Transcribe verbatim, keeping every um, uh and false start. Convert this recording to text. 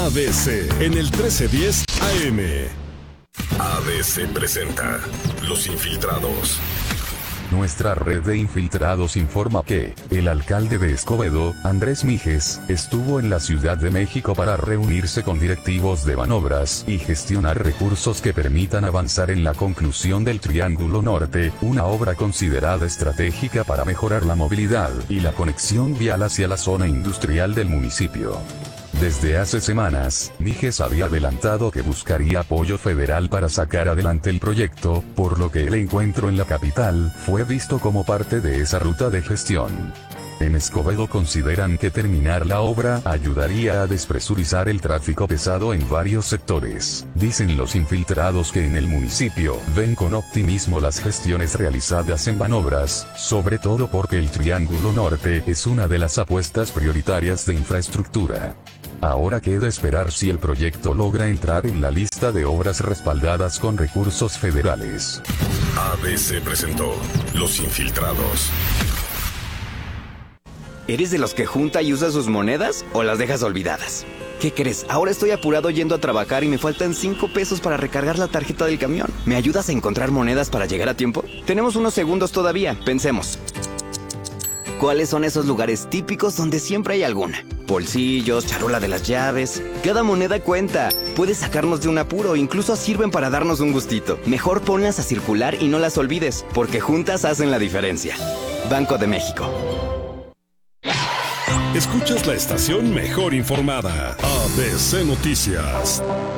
A B C en el trece diez A M. A B C presenta Los Infiltrados. Nuestra red de infiltrados informa que el alcalde de Escobedo, Andrés Mijes, estuvo en la Ciudad de México para reunirse con directivos de Banobras y gestionar recursos que permitan avanzar en la conclusión del Triángulo Norte, una obra considerada estratégica para mejorar la movilidad y la conexión vial hacia la zona industrial del municipio. Desde hace semanas, Mijes había adelantado que buscaría apoyo federal para sacar adelante el proyecto, por lo que el encuentro en la capital fue visto como parte de esa ruta de gestión. En Escobedo consideran que terminar la obra ayudaría a despresurizar el tráfico pesado en varios sectores. Dicen los infiltrados que en el municipio ven con optimismo las gestiones realizadas en Banobras, sobre todo porque el Triángulo Norte es una de las apuestas prioritarias de infraestructura. Ahora queda esperar si el proyecto logra entrar en la lista de obras respaldadas con recursos federales. A B C presentó Los Infiltrados. ¿Eres de los que junta y usa sus monedas o las dejas olvidadas? ¿Qué crees? Ahora estoy apurado yendo a trabajar y me faltan cinco pesos para recargar la tarjeta del camión. ¿Me ayudas a encontrar monedas para llegar a tiempo? Tenemos unos segundos todavía, pensemos. ¿Cuáles son esos lugares típicos donde siempre hay alguna? Bolsillos, charola de las llaves. Cada moneda cuenta. Puedes sacarnos de un apuro, incluso sirven para darnos un gustito. Mejor ponlas a circular y no las olvides, porque juntas hacen la diferencia. Banco de México. Escuchas la estación mejor informada. A B C Noticias.